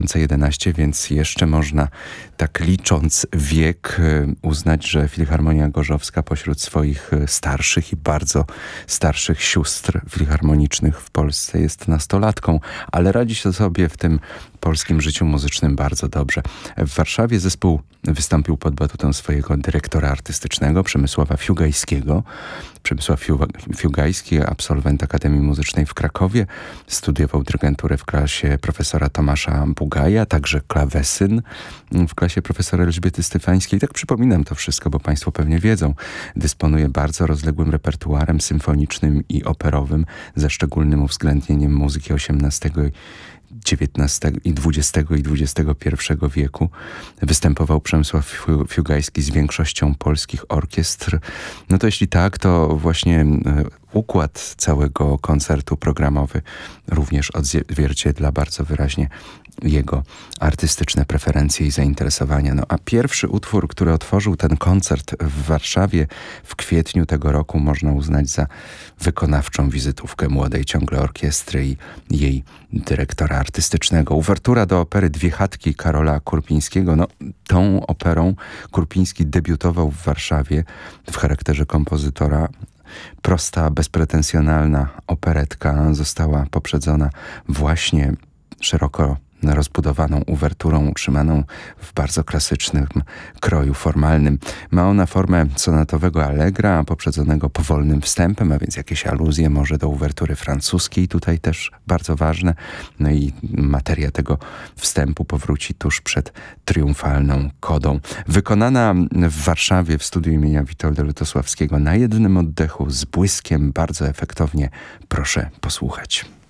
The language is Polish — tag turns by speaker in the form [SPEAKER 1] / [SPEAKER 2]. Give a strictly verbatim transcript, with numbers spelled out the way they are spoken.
[SPEAKER 1] jedenaście, więc jeszcze można, tak licząc wiek, uznać, że Filharmonia Gorzowska pośród swoich starszych i bardzo starszych sióstr filharmonicznych w Polsce jest nastolatką, ale radzi się sobie w tym polskim życiu muzycznym bardzo dobrze. W Warszawie zespół wystąpił pod batutą swojego dyrektora artystycznego, Przemysława Fiugajskiego. Przemysław Fiugajski, absolwent Akademii Muzycznej w Krakowie, studiował dyrygenturę w klasie profesora Tomasza Bugaja, także klawesyn w klasie profesora Elżbiety Stefańskiej. Tak przypominam to wszystko, bo państwo pewnie wiedzą. Dysponuje bardzo rozległym repertuarem symfonicznym i operowym, ze szczególnym uwzględnieniem muzyki osiemnastego dziewiętnastego i dwudziestego i dwudziestego pierwszego wieku. Występował Przemysław Fiugajski z większością polskich orkiestr. No to jeśli tak, to właśnie układ całego koncertu programowy również odzwierciedla bardzo wyraźnie jego artystyczne preferencje i zainteresowania. No a pierwszy utwór, który otworzył ten koncert w Warszawie w kwietniu tego roku, można uznać za wykonawczą wizytówkę młodej ciągle orkiestry i jej dyrektora artystycznego. Uwertura do opery Dwie chatki Karola Kurpińskiego. No, tą operą Kurpiński debiutował w Warszawie w charakterze kompozytora. Prosta, bezpretensjonalna operetka została poprzedzona właśnie szeroko rozbudowaną uwerturą utrzymaną w bardzo klasycznym kroju formalnym. Ma ona formę sonatowego allegra, poprzedzonego powolnym wstępem, a więc jakieś aluzje może do uwertury francuskiej, tutaj też bardzo ważne. No i materia tego wstępu powróci tuż przed triumfalną kodą. Wykonana w Warszawie w studiu imienia Witolda Lutosławskiego na jednym oddechu, z błyskiem, bardzo efektownie. Proszę posłuchać.